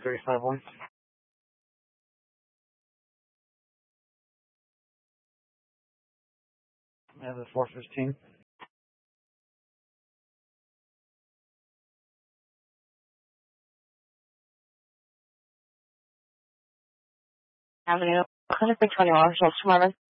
351. I have the 415. Avenue, 121, Marshall Marvin.